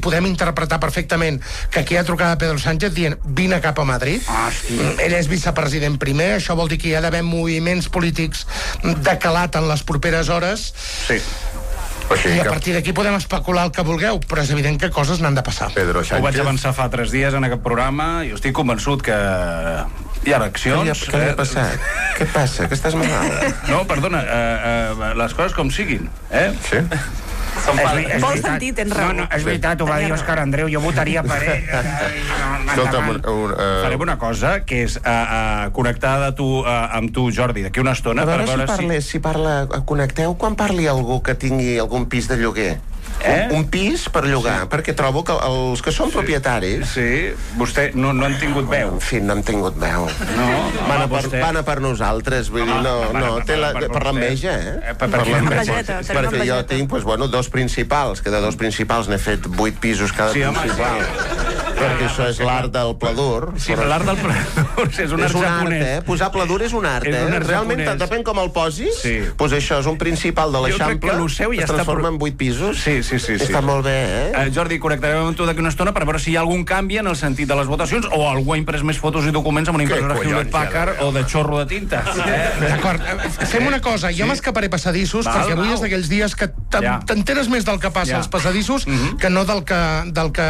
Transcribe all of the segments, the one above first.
podem interpretar perfectament que aquí ha trucat a Pedro Sánchez dient vine cap a Madrid. Ell és vicepresident primer, això vol dir que hi ha d'haver moviments polítics de calat en les properes hores. Sí. I a partir d'aquí podem especular el que vulgueu, però és evident que coses n'han de passar. Pedro Sánchez. Ho vaig avançar fa 3 dies en aquest programa i estic convençut que hi ha eleccions. Què li ha passat? Què passa? Que estàs malalt? No, perdona, les coses com siguin, Sí? Vol sentir, tens raó. No, és veritat, ho va dir Òscar Andreu, jo votaria per ell. Escolta'm, farem una cosa, que és connectar amb tu, Jordi, d'aquí una estona. a veure si connecteu quan parli algú que tingui algun pis de lloguer. Un pis per llogar, perquè trobo que els que són propietaris... Sí, vostè no han tingut veu. En fi, no han tingut veu. Van a per nosaltres, vull dir, per l'enveja, perquè jo tinc, doncs, 2 principals, que de 2 principals n'he fet 8 pisos cada principal. Perquè això és l'art del pladur. Sí, l'art del pladur és un art japonès. Posar pladur és un art, realment, depèn com el posis, doncs això és un principal de l'Eixample, es transforma en 8 pisos. Sí. Està molt bé, Jordi, connectarem amb tu d'aquí una estona per veure si hi ha algun canvi en el sentit de les votacions o algú ha imprès més fotos i documents amb una impressora Hewlett Packard o de xorro de tinta. D'acord, fem una cosa, jo m'escaparé passadissos perquè avui és d'aquells dies que t'enteres més del que passa als passadissos que no del que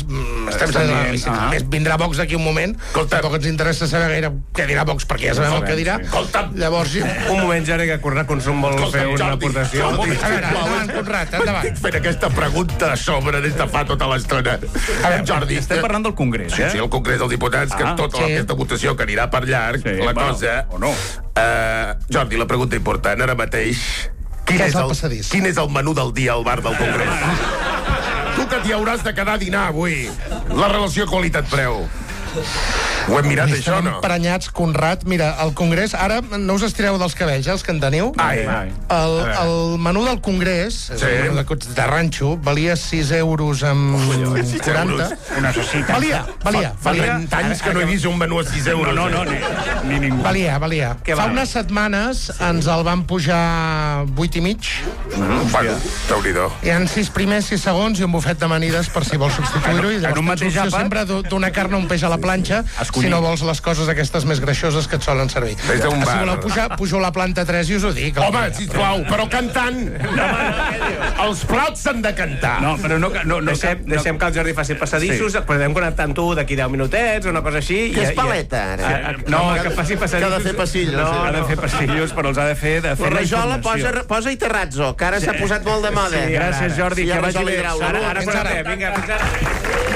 vindrà Vox d'aquí un moment. Tampoc ens interessa saber gaire què dirà Vox perquè ja sabem el que dirà. Llavors, un moment, Jordi, que Conrad Consum vol fer una aportació. A veure, endavant, Conrad, endavant. Estic fent aquesta pregunta a sobre des de fa tota l'estona. Jordi, estem parlant del Congrés, Sí, el Congrés dels Diputats, que tota aquesta votació que anirà per llarg, la cosa... Jordi, la pregunta important, ara mateix... Quin és el menú del dia al bar del Congrés? Tu que t'hi hauràs de quedar a dinar avui. La relació qualitat-preu. Ho hem mirat, això, no? Estem emprenyats, Conrad. Mira, el Congrés... Ara no us estireu dels cabells, els que en teniu. El menú del Congrés, el menú de ranxo, valia 6 euros amb 40. Valia. Fa 30 anys que no he vist un menú a 6 euros. No, ni ningú. Valia. Fa unes setmanes ens el van pujar 8 i mig. Bueno, Déu-n'hi-do. Hi ha 6 primers, 6 segons i un bufet d'amanides per si vols substituir-ho. I llavors tens opció sempre d'una carn o un peix a la planxa, si no vols les coses aquestes més greixoses que et solen servir. Si voleu pujar, pugeu la planta 3 i us ho dic. Home, sisplau, però cantant! Els plats s'han de cantar. No, però no deixem que el Jordi faci passadissos, podem connectar amb tu d'aquí 10 minutets o una cosa així. Que és paleta, ara. No, que faci passadissos. Que ha de fer passillos. Ha de fer passillos, però els ha de fer la informació. Posa-hi terrazzo, que ara s'ha posat molt de moda. Gràcies, Jordi, que vagi bé. Ara connectem, vinga, fins ara.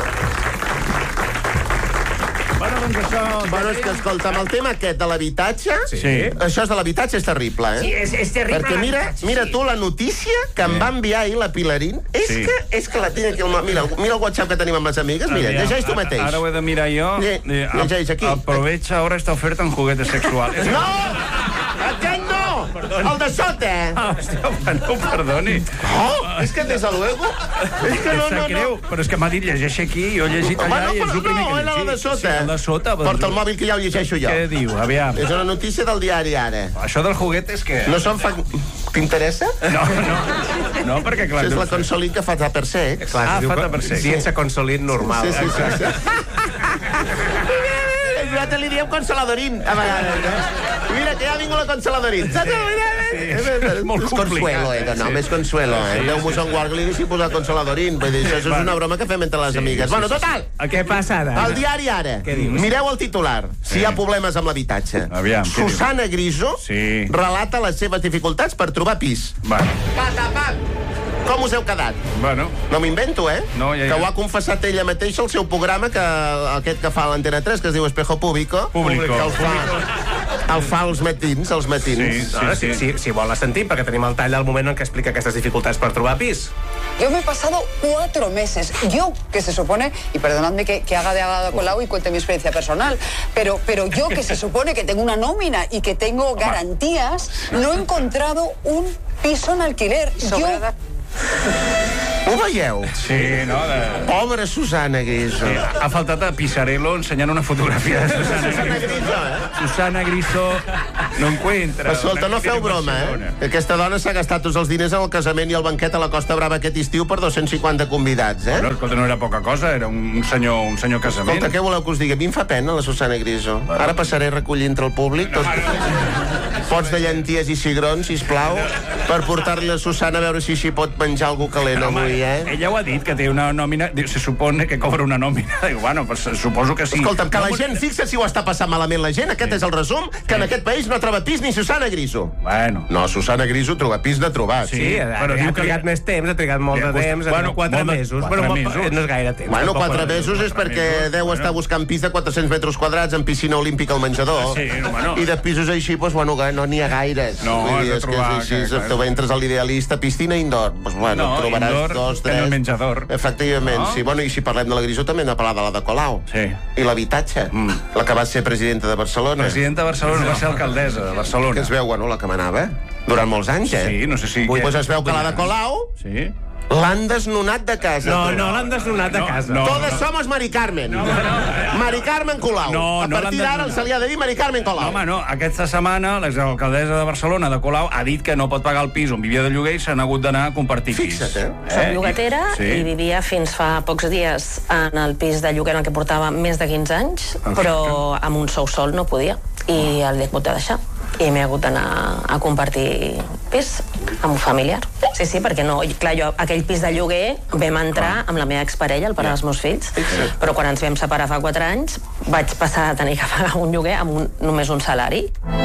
Bueno, és que, escolta, amb el tema aquest de l'habitatge, això de l'habitatge és terrible, Sí, és terrible. Perquè mira tu la notícia que em va enviar ahir la Pilarín, és que la tinc aquí, mira el WhatsApp que tenim amb les amigues, mira, llegeix tu mateix. Ara ho he de mirar jo. Llegeix aquí. Aprovecha ahora esta oferta en juguetes sexuales. No! Aquest no! El de sota! No, perdoni. És que des de luego... És que no. Però és que m'ha dit llegeixi aquí, jo he llegit allà i és el primer que he llegit. No, de sota. El de sota. Porta el mòbil que ja ho llegeixo jo. Què diu? Aviam. És una notícia del diari Ara. Això del juguete és que... No són T'interessa? No, perquè clar... És la Consolid que fa per sex. Fa per sex. Ciència Consolid normal. Sí. Nosaltres li diem Consoladorín a vegades. Mira, que ja ha vingut la Consoladorín. És molt complicat. És Consuelo. Déu-nos en guard que li deixi posar Consoladorín. Això és una broma que fem entre les amigues. Bueno, total. Què passa ara? El diari Ara. Mireu el titular. Si hi ha problemes amb l'habitatge. Susana Griso relata les seves dificultats per trobar pis. Patapam! Com us heu quedat? Bueno. No m'invento, No, que ho ha confessat ella mateixa al seu programa, aquest que fa a l'Antena 3, que es diu Espejo Público. Que el fa als matins, Si vol la sentim, perquè tenim el tall del moment en què explica aquestes dificultats per trobar pis. Yo me he pasado 4 meses. Yo, que se supone, y perdonadme que haga de Ada Colau y cuente mi experiencia personal, pero yo, que se supone que tengo una nómina y que tengo garantías, no he encontrado un piso en alquiler. Ho veieu? Sí, no? Pobra Susana Griso. Ha faltat a Pisarello ensenyant una fotografia de Susana Griso. Susana Griso No encuentra. Escolta, no feu broma, Aquesta dona s'ha gastat tots els diners en el casament i el banquet a la Costa Brava aquest estiu per 250 convidats, Bueno, escolta, no era poca cosa, era un senyor casament. Escolta, què voleu que us digui? A mi em fa pena la Susana Griso. Ara passaré a recollir entre el públic pots de llenties i cigrons, sisplau, per portar-li a Susana a veure si s'hi pot menjar algú calent avui, Ella ho ha dit, que té una nòmina, se supone que cobra una nòmina. Diu, bueno, pues suposo que sí. Escolta'm, que la gent, fixa si ho està passant malament la gent, aquest és el resum, que en aquest país no troba pis ni Susana Griso. Bueno. No, Susana Griso troba pis de trobat. Sí, però ha trigat més temps, ha trigat molt de temps, 4 mesos, però no és gaire temps. Bueno, 4 mesos és perquè deu estar buscant pis de 400 metres quadrats amb piscina olímpica al menjador. I de pisos així, doncs, bueno, no n'hi ha gaires. No, has de trobar... Tu entres a l'idealista, piscina indoor. Doncs, bueno, trobaràs 2, 3... En el menjador. Efectivament, sí. Bueno, i si parlem de la Griso, també hem de parlar de la de Colau. Sí. I l'habitatge. La que va ser presidenta de Barcelona. Presidenta de Barcelona, va ser alcaldessa de Barcelona. Que es veu, bueno, la que manava durant molts anys, Sí, no sé si... Doncs es veu que la de Colau... Sí. L'han desnonat de casa. No l'han desnonat de casa. Todos somos Mari Carmen. Mari Carmen Colau. A partir d'ara se li ha de dir Mari Carmen Colau. Home, no. Aquesta setmana l'exalcaldessa de Barcelona, de Colau, ha dit que no pot pagar el pis on vivia de lloguer i s'han hagut d'anar a compartir pis. Fixa't, Soc llogatera i vivia fins fa pocs dies en el pis de lloguer en el que portava més de 15 anys, però amb un sou sol no podia. I l'he hagut de deixar. I m'he hagut d'anar a compartir pis amb un familiar. Sí, perquè no... Clar, jo aquell pis de lloguer vam entrar amb la meva exparella, el pare dels meus fills, però quan ens vam separar fa 4 anys vaig passar a tenir que pagar un lloguer amb només un salari.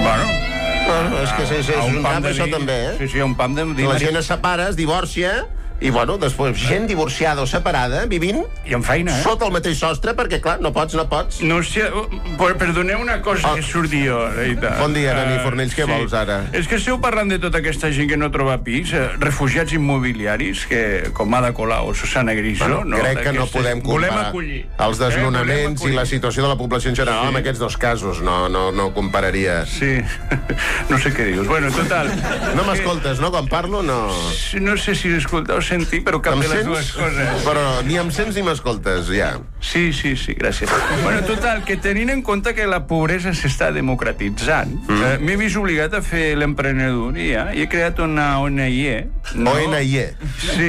Bueno, és que és un drama, això també, Sí, un pam de... La gent es separa, es divorcia... I, bueno, després, gent divorciada o separada, vivint... I amb feina, Sota el mateix sostre, perquè, clar, no pots. No sé, perdoneu una cosa que surti jo, veritat. Bon dia, Nani Fornells, què vols ara? És que esteu parlant de tota aquesta gent que no troba pis, refugiats immobiliaris, que com Ada Colau o Susana Griso... Crec que no podem comparar els desnonaments i la situació de la població en general amb aquests dos casos. No compararia. Sí, no sé què dius. Bueno, total... No m'escoltes, no? Quan parlo, no... No sé si escolteu sentir, però cap de les dues coses. Però ni em sents ni m'escoltes, ja. Sí, gràcies. Bueno, total, que tenint en compte que la pobresa s'està democratitzant, m'he vist obligat a fer l'emprenedoria i he creat una ONG. ONG? Sí,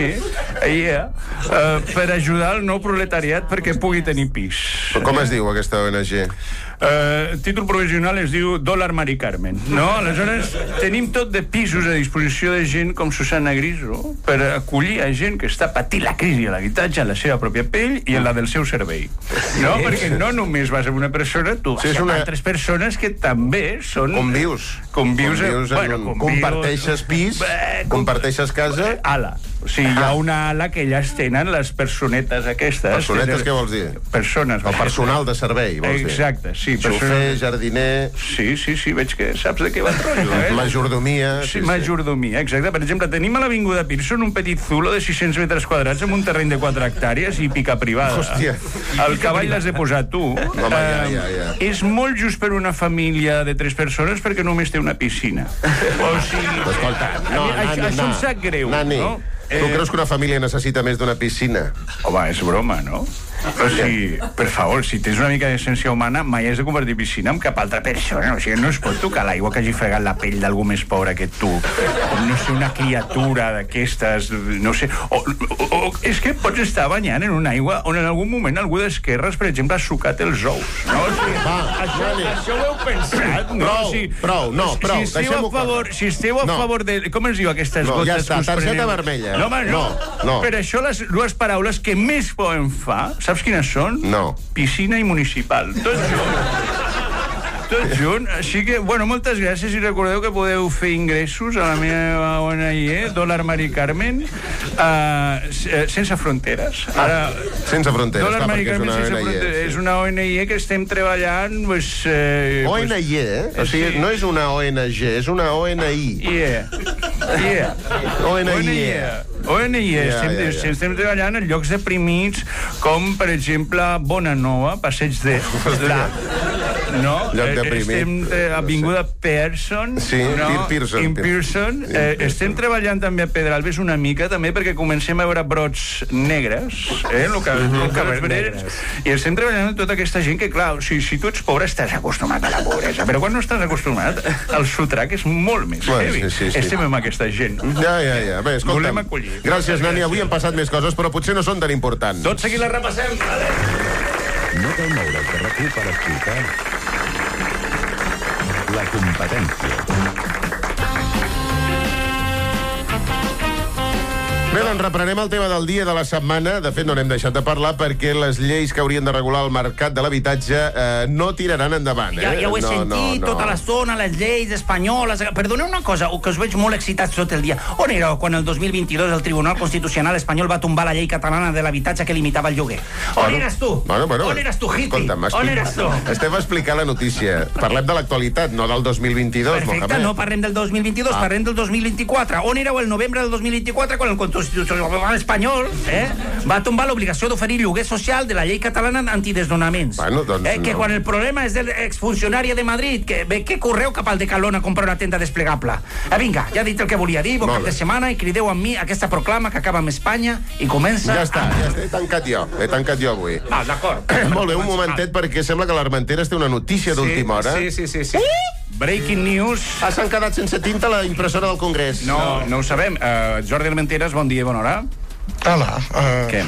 per ajudar el nou proletariat perquè pugui tenir pis. Com es diu aquesta ONG? Títol provisional es diu Dólar Mari Carmen, no? Aleshores tenim tot de pisos a disposició de gent com Susana Griso per acollir a gent que està patint la crisi a l'habitatge en la seva pròpia pell i en la del seu servei, no? Perquè no només vas amb una persona, tu vas amb altres persones que també són... Convius, comparteixes pis, comparteixes casa... Ala. O sigui, hi ha una ala que ja es tenen les personetes aquestes. Personetes, què vols dir? Persones. El personal de servei, vols dir? Exacte, sí. Xofer, jardiner... Sí, veig que saps de què va el rotllo, Majordomia. Sí, majordomia, exacte. Per exemple, tenim a l'Avinguda Pearson un petit zulo de 600 metres quadrats amb un terreny de 4 hectàrees i pica privada. Hòstia. El cavall l'has de posar tu. Home, ja. És molt just per una família de 3 persones perquè només té una piscina. O sigui... Escolta, això em sap greu, Nani, no? Tu creus que una família necessita més d'una piscina? Home, és broma, no? O sigui, per favor, si tens una mica d'essència humana, mai has de convertir piscina en cap altra persona. O sigui, no es pot tocar l'aigua que hagi fregat la pell d'algú més pobre que tu. Com, no sé, una criatura d'aquestes, no sé... O és que pots estar banyant en una aigua on en algun moment algú d'esquerres, per exemple, ha sucat els ous, no? O sigui, això ho heu pensat, no? Prou, si esteu a favor de... Com es diu aquestes gotes? Ja està, targeta vermella. No, home, no. Per això les dues paraules que més poden fa, saps quines són? No. Piscina i municipal. Tot junt. Així que, bueno, moltes gràcies i recordeu que podeu fer ingressos a la meva ONG, Dólar Mari Carmen, sense fronteres. Ara, sense fronteres, Dólar Mari Carmen sense fronteres. És una ONG que estem treballant... ONG, O sigui, no és una ONG, és una ONI. ONG. Estem treballant en llocs deprimits com, per exemple, Bonanova, Passeig de... No, Lloc deprimit. estem a Avinguda Pearson. Sí, Pearson. Estem treballant també a Pedralbes una mica, també, perquè comencem a veure brots negres, el que i estem treballant amb tota aquesta gent que, clar, si tu ets pobre estàs acostumat a la pobresa, però quan no estàs acostumat, el sotrac és molt més heavy. Estem amb aquesta gent. Ja. Bé, escolta'm. Gràcies, Nani. Avui han passat més coses, però potser no són tan importants. Tot seguit la repassem. No cal moure el carrer per explicar la competència. Bé, doncs reprenem el tema del dia de la setmana. De fet, no n'hem deixat de parlar perquè les lleis que haurien de regular el mercat de l'habitatge no tiraran endavant. Ja ho he sentit, tota l'estona, les lleis espanyoles... Perdoneu una cosa, que us veig molt excitats tot el dia. On éreu quan el 2022 el Tribunal Constitucional espanyol va tombar la llei catalana de l'habitatge que limitava el lloguer? On eres tu? On eres tu, hippie? On eres tu? Estem explicant la notícia. Parlem de l'actualitat, no del 2022. Perfecte, no parlem del 2022, parlem del 2024. On éreu el novembre del 2024 quan el Constitucional espanyol va tombar l'obligació d'oferir lloguer social de la llei catalana antidesnonaments? Que quan el problema és de l'exfuncionària de Madrid que correu cap al Decathlon a comprar una tenda desplegable. Vinga, ja he dit el que volia dir, bon cap de setmana, i crideu amb mi aquesta proclama que acaba amb Espanya i comença... Ja està, he tancat jo avui. D'acord. Molt bé, un momentet, perquè sembla que l'Armenteres té una notícia d'última hora. Sí. Breaking news. S'han quedat sense tinta la impressora del Congrés. No ho sabem. Jordi Armenteres, bon dia i bona hora. Hola. Què?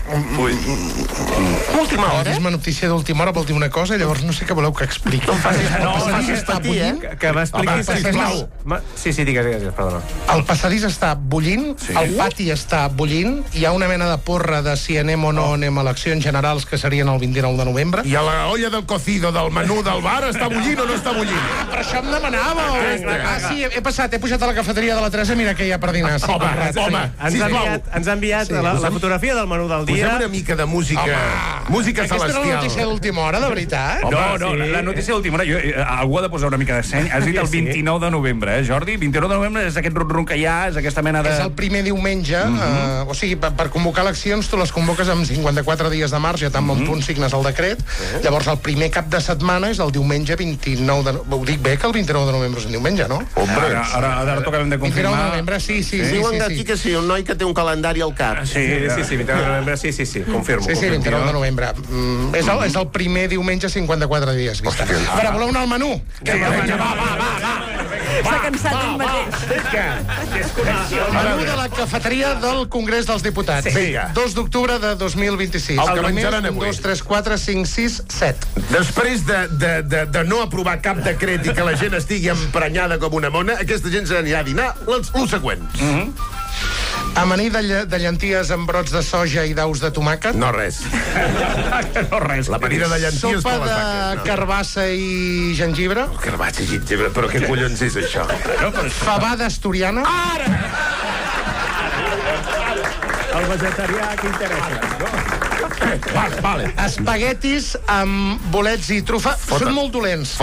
Última hora? És una notícia d'última hora, vol dir una cosa, llavors no sé què voleu que expliqui. No facis està bullint. Que m'expliquis, sisplau. Sí, digues, perdona. El passadís està bullint, el pati està bullint, hi ha una mena de porra de si anem o no anem a eleccions generals que serien el 29 de novembre. I a la olla del cocido del menú del bar està bullint o no està bullint? Per això em demanàveu. Sí, he pujat a la cafeteria de la Teresa, mira què hi ha per dinar. Home, ens ha enviat la fotografia del menú del dia. Posem una mica de música celestial. Aquesta era la notícia d'última hora, de veritat? No, la notícia d'última hora, algú ha de posar una mica de seny. Has dit el 29 de novembre, Jordi? 29 de novembre és aquest rum que hi ha, és aquesta mena de... És el primer diumenge, o sigui, per convocar eleccions tu les convoques amb 54 dies de març, ja tan bon punt signes el decret, llavors el primer cap de setmana és el diumenge 29 de... Ho dic bé que el 29 de novembre és un diumenge, no? Ara tocarem de confirmar. 29 de novembre, sí. Diuen d'aquí que sí, un noi que té un calendari al cap. Sí, 29 de novembre, sí, confirmo. Sí, 29 de novembre. És el primer diumenge 54 dies. A veure, voleu anar al menú? Va. Està cansat ell mateix. Menú de la cafeteria del Congrés dels Diputats. 2 d'octubre de 2026. El que menjaran avui. 2, 3, 4, 5, 6, 7. Després de no aprovar cap decret i que la gent estigui emprenyada com una mona, aquesta gent s'anirà a dinar els següents. Amanir de llenties amb brots de soja i daus de tomàquet. No res. L'amanida de llenties sopa de carbassa i gengibre. Carbassa i gengibre, però què collons és això? Fabada asturiana. El vegetarià que interessa. Vale. Espaguetis amb bolets i trufa. Són molt dolents.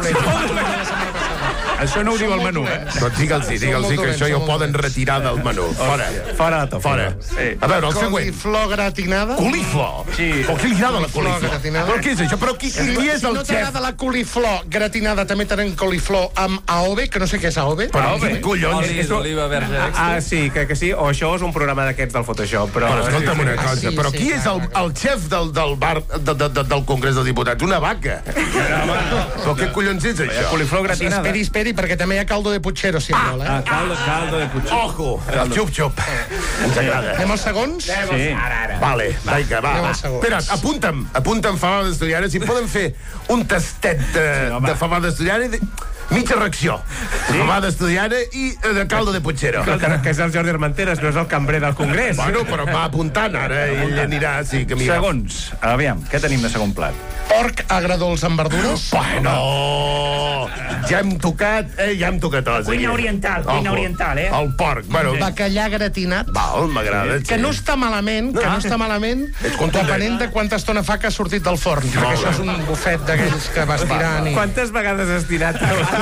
Això no ho diu el menú, Doncs digue'ls que això ja ho poden retirar del menú. Fora de tot. Fora. A veure, el següent. Coliflor gratinada. Coliflor? Sí. O què li agrada la coliflor? Però què és això? Però qui és el xef? Si no t'agrada la coliflor gratinada, també tenen coliflor amb AOVE, que no sé què és AOVE. Però què collons? Oli d'oliva verge extra. Sí, que sí. O això és un programa d'aquests del Photoshop. Però escolta'm una cosa. Però qui és el xef del bar del Congrés dels Diputats? Una vaca. Però què collons és això? Coliflor gratinada. Esperi, perquè també hi ha caldo de puchero, si vol, Caldo de puchero. Ojo! El xup-xup. Ens agrada. Anem als segons? Sí. Vale, vinga, va. Espera, apunta'm fabada d'estudiana. Si poden fer un tastet de fabada d'estudiana i mitja ració. Fabada d'estudiana i de caldo de puchero. Que és el Jordi Armenteres, no és el cambrer del Congrés. Bueno, però va apuntant ara i ell anirà, sí, que mira. Segons. Aviam, què tenim de segon plat? Porc agredolç amb verdures. Bueno, ja hem tocat os. Cuina oriental, El porc, bueno. Bacallà gratinat. Val, m'agrada. Que no està malament, depenent de quanta estona fa que ha sortit del forn. Perquè això és un bufet d'aquells que vas tirant. Quantes vegades has tirat?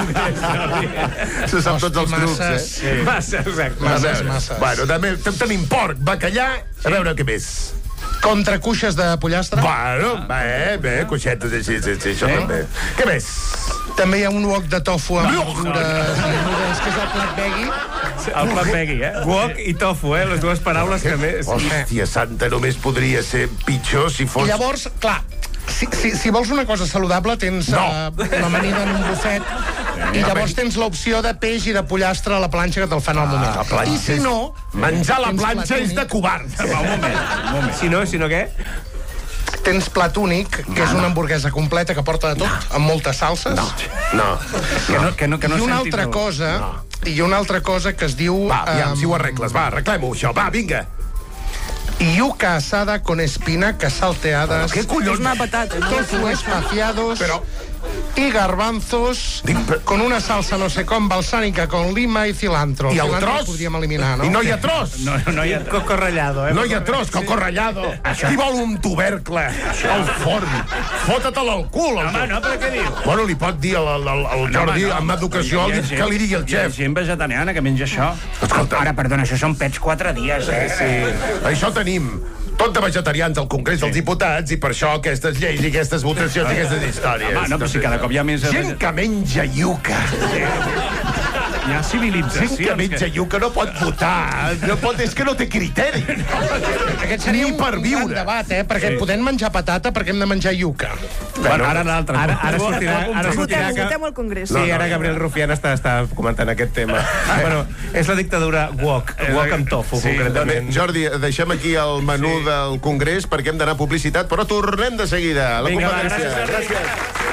Se sap tots els trucs, Massa, exacte. Massa. Bueno, també tenim porc, bacallà, a veure què més. Contra cuixes de pollastre. Bueno, bé, cuixetes així, això també. Què més? També hi ha un wok de tofu amb verdures menudes, que és el plat veggie. El plat veggie, Wok i tofu, les dues paraules que més... Hòstia santa, només podria ser pitjor si fos... I llavors, clar, si vols una cosa saludable, tens l'amanida en un bufet, i llavors tens l'opció de peix i de pollastre a la planxa que te'l fan al moment. I si no... Menjar a la planxa és de covard. Un moment. Si no què? Tens plat únic, que és una hamburguesa completa que porta de tot, amb moltes salses. No. I una altra cosa, que es diu... Va, aviam, si ho arregles, va, arreglem-ho, això, va, vinga. Yuca asada con espinacas salteadas. ¿Qué collons? Es una patata. Tofu espaciados. Y garbanzos con una salsa no sé com balsánica con lima y cilantro. I el tros? Podríem eliminar, no? I no hi ha tros? No hi ha coco rallado, No hi ha tros, coco rallado. Qui vol un tubercle al forn? Fota-te'l al cul. Home, no, però què diu? Bueno, li pot dir al Jordi, amb educació, que li digui el xef. Hi ha gent vegetariana que menja això. Escolta. Ara, perdona, això són pets 4 dies, Sí. Això tenim tot de vegetarians al Congrés dels Diputats i per això aquestes lleis i aquestes votacions i aquestes històries. Home, no, però si cada cop hi ha més... Gent que menja iuca. Hi ha civilitzacions. Gent que menja iuca no pot votar. És que no té criteri. Aquest seria un gran debat, perquè podem menjar patata perquè hem de menjar iuca. Bueno, ara l'altre. Ara sortirà... Votem al Congrés. Sí, ara Gabriel Rufián està comentant aquest tema. Bueno, és la dictadura wok amb tofu, concretament. Jordi, deixem aquí el menú del Congrés perquè hem d'anar a publicitat, però tornem de seguida. La competència. Gràcies.